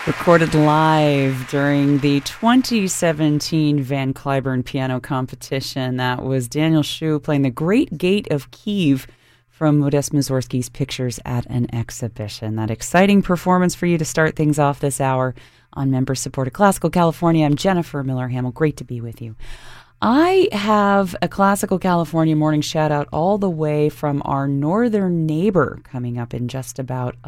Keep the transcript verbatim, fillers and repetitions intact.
Recorded live during the twenty seventeen Van Cliburn Piano Competition. That was Daniel Shu playing The Great Gate of Kiev from Modest Mussorgsky's Pictures at an Exhibition. That exciting performance for you to start things off this hour on member-supported Classical California. I'm Jennifer Miller-Hamill. Great to be with you. I have a Classical California morning shout-out all the way from our northern neighbor coming up in just about